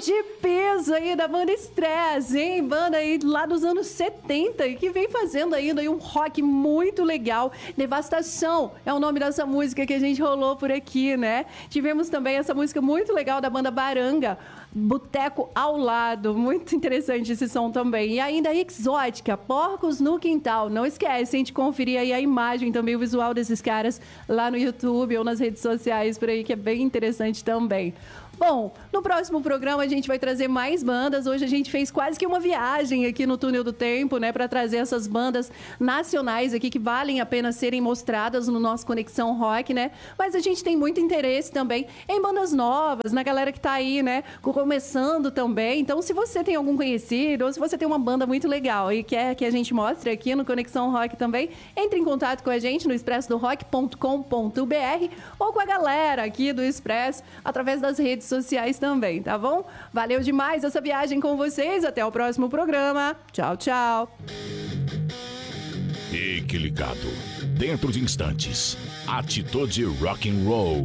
de peso aí da banda Stress, hein? Banda aí lá dos anos 70 e que vem fazendo ainda aí um rock muito legal. Devastação é o nome dessa música que a gente rolou por aqui, né? Tivemos também essa música muito legal da banda Baranga, Boteco ao Lado. Muito interessante esse som também. E ainda Exótica, Porcos no Quintal. Não esquece, hein, de conferir aí a imagem, também o visual desses caras lá no YouTube ou nas redes sociais por aí, que é bem interessante também. Bom, no próximo programa a gente vai trazer mais bandas. Hoje a gente fez quase que uma viagem aqui no Túnel do Tempo, né, para trazer essas bandas nacionais aqui que valem a pena serem mostradas no nosso Conexão Rock, né? Mas a gente tem muito interesse também em bandas novas, na galera que tá aí, né, começando também. Então, se você tem algum conhecido ou se você tem uma banda muito legal e quer que a gente mostre aqui no Conexão Rock também, entre em contato com a gente no expressodorock.com.br ou com a galera aqui do Express através das redes sociais também, tá bom? Valeu demais essa viagem com vocês. Até o próximo programa. Tchau, tchau. Fique ligado. Dentro de instantes, Atitude Rock and Roll.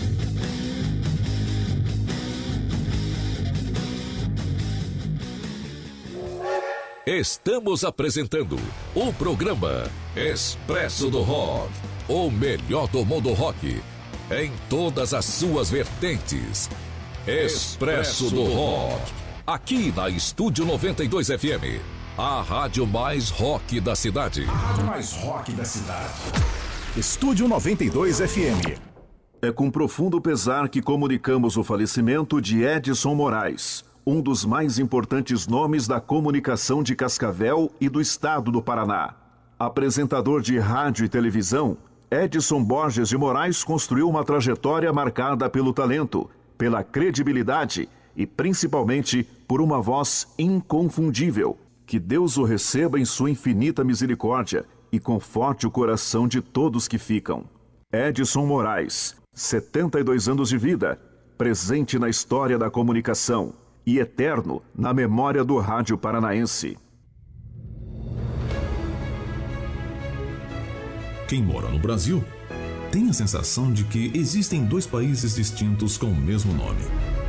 Estamos apresentando o programa Expresso do Rock, o melhor do mundo rock, em todas as suas vertentes. Expresso do Rock, aqui na Estúdio 92 FM, a rádio mais rock da cidade. A rádio mais rock da cidade. Estúdio 92 FM. É com profundo pesar que comunicamos o falecimento de Edson Moraes, um dos mais importantes nomes da comunicação de Cascavel e do estado do Paraná. Apresentador de rádio e televisão, Edson Borges de Moraes construiu uma trajetória marcada pelo talento, pela credibilidade e principalmente por uma voz inconfundível. Que Deus o receba em sua infinita misericórdia e conforte o coração de todos que ficam. Edson Moraes, 72 anos de vida, presente na história da comunicação e eterno na memória do rádio paranaense. Quem mora no Brasil tem a sensação de que existem dois países distintos com o mesmo nome.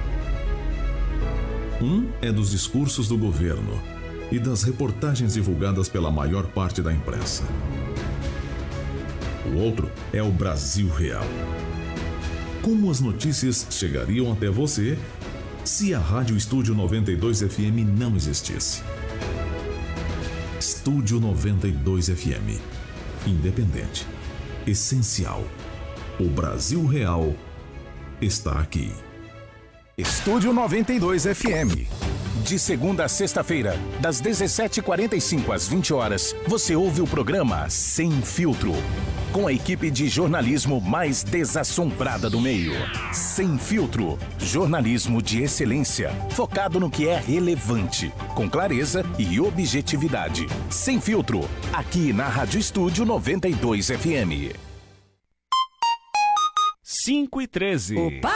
Um é dos discursos do governo e das reportagens divulgadas pela maior parte da imprensa. O outro é o Brasil real. Como as notícias chegariam até você se a Rádio Estúdio 92 FM não existisse? Estúdio 92 FM. Independente. Essencial. O Brasil real está aqui. Estúdio 92 FM. De segunda a sexta-feira, das 17h45 às 20 horas, você ouve o programa Sem Filtro, com a equipe de jornalismo mais desassombrada do meio. Sem Filtro, jornalismo de excelência, focado no que é relevante, com clareza e objetividade. Sem Filtro, aqui na Rádio Estúdio 92 FM. 5h13. Opa!